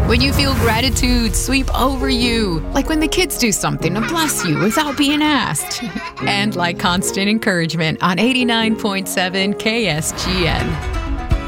When you feel gratitude sweep over you, like when the kids do something to bless you without being asked. And like constant encouragement on 89.7 KSGN.